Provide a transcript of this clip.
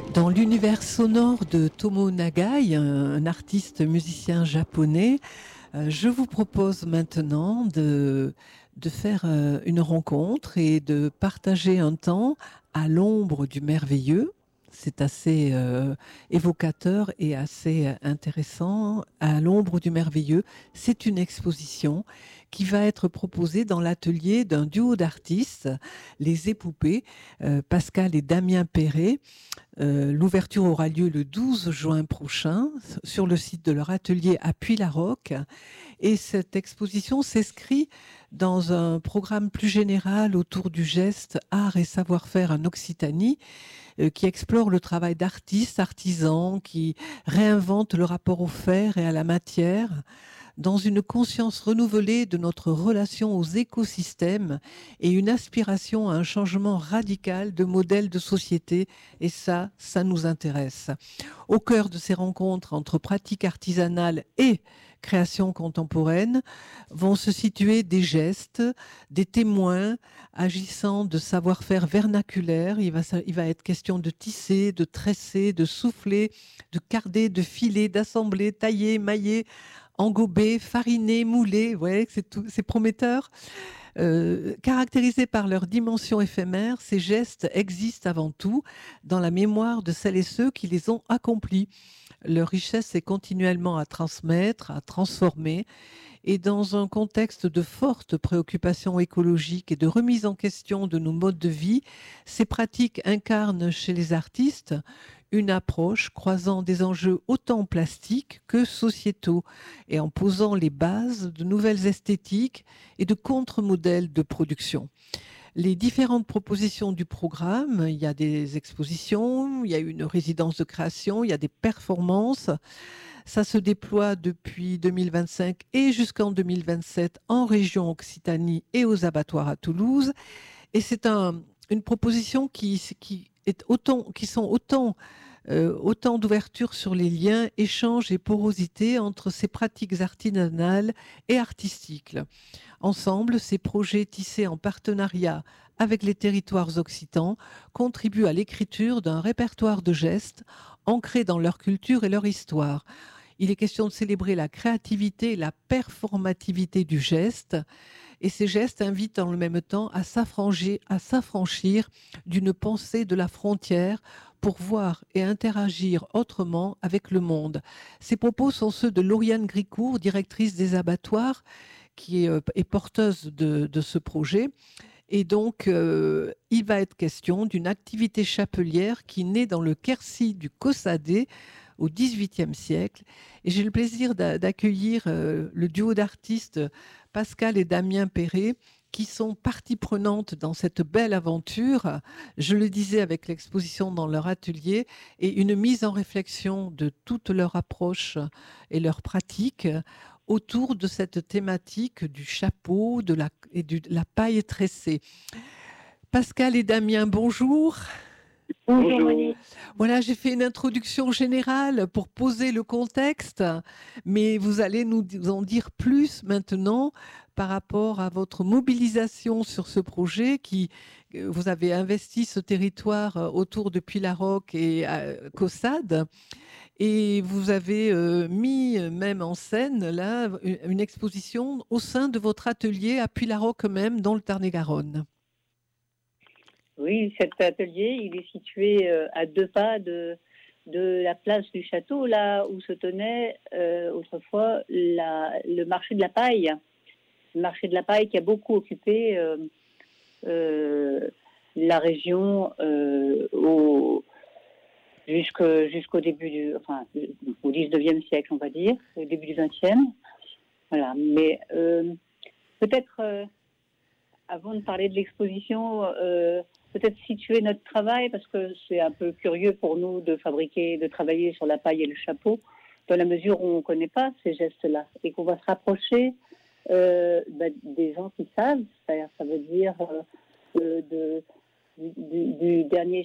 Dans l'univers sonore de Tomo Nagai, un artiste musicien japonais, je vous propose maintenant de faire une rencontre et de partager un temps à l'ombre du merveilleux. C'est assez évocateur et assez intéressant. À l'ombre du merveilleux, c'est une exposition qui va être proposée dans l'atelier d'un duo d'artistes, les Époupées, Pascal et Damien Perret. L'ouverture aura lieu le 12 juin prochain sur le site de leur atelier à Puy-la-Roque. Et cette exposition s'inscrit dans un programme plus général autour du geste, art et savoir-faire en Occitanie, qui explore le travail d'artistes, artisans, qui réinventent le rapport au fer et à la matière, dans une conscience renouvelée de notre relation aux écosystèmes et une aspiration à un changement radical de modèle de société. Et ça nous intéresse. Au cœur de ces rencontres entre pratiques artisanales et création contemporaine vont se situer des gestes, des témoins agissant de savoir-faire vernaculaire. Il va être question de tisser, de tresser, de souffler, de carder, de filer, d'assembler, tailler, mailler, engober, fariner, mouler. Ouais, c'est prometteur. Caractérisés par leur dimension éphémère, ces gestes existent avant tout dans la mémoire de celles et ceux qui les ont accomplis. Leur richesse est continuellement à transmettre, à transformer, et dans un contexte de forte préoccupation écologique et de remise en question de nos modes de vie, ces pratiques incarnent chez les artistes une approche croisant des enjeux autant plastiques que sociétaux et en posant les bases de nouvelles esthétiques et de contre-modèles de production. Les différentes propositions du programme, il y a des expositions, il y a une résidence de création, il y a des performances. Ça se déploie depuis 2025 et jusqu'en 2027 en région Occitanie et aux abattoirs à Toulouse. Et c'est une proposition qui sont autant d'ouverture sur les liens, échanges et porosité entre ces pratiques artisanales et artistiques. Ensemble, ces projets tissés en partenariat avec les territoires occitans contribuent à l'écriture d'un répertoire de gestes ancrés dans leur culture et leur histoire. Il est question de célébrer la créativité et la performativité du geste, et ces gestes invitent en le même temps à s'affranchir d'une pensée de la frontière pour voir et interagir autrement avec le monde. Ces propos sont ceux de Lauriane Gricourt, directrice des abattoirs, qui est porteuse de ce projet. Et donc, il va être question d'une activité chapelière qui naît dans le Quercy du Cossadé au XVIIIe siècle. Et j'ai le plaisir d'accueillir le duo d'artistes Pascal et Damien Perret, qui sont partie prenante dans cette belle aventure, je le disais, avec l'exposition dans leur atelier et une mise en réflexion de toute leur approche et leur pratique autour de cette thématique du chapeau et de la paille tressée. Pascal et Damien, bonjour. Bonjour Monique. Voilà, j'ai fait une introduction générale pour poser le contexte, mais vous allez nous en dire plus maintenant par rapport à votre mobilisation sur ce projet vous avez investi ce territoire autour de Puy-la-Roque et Caussade, et vous avez mis même en scène là une exposition au sein de votre atelier à Puy-la-Roque même, dans le Tarn-et-Garonne. Oui, cet atelier, il est situé à 2 pas de la place du château, là où se tenait autrefois le marché de la paille. Le marché de la paille qui a beaucoup occupé la région jusqu'au début au 19e siècle, on va dire, au début du 20e. Voilà. Mais peut-être, avant de parler de l'exposition, peut-être situer notre travail, parce que c'est un peu curieux pour nous de travailler sur la paille et le chapeau, dans la mesure où on ne connaît pas ces gestes-là, et qu'on va se rapprocher des gens qui savent. C'est-à-dire, ça veut dire du dernier